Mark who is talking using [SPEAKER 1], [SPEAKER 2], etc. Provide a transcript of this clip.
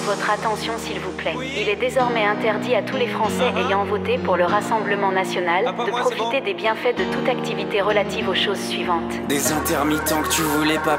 [SPEAKER 1] votre attention s'il vous plaît. Il est désormais interdit à tous les Français ayant voté pour le Rassemblement national de profiter des bienfaits de toute activité relative aux choses suivantes.
[SPEAKER 2] Des intermittents que tu voulais pas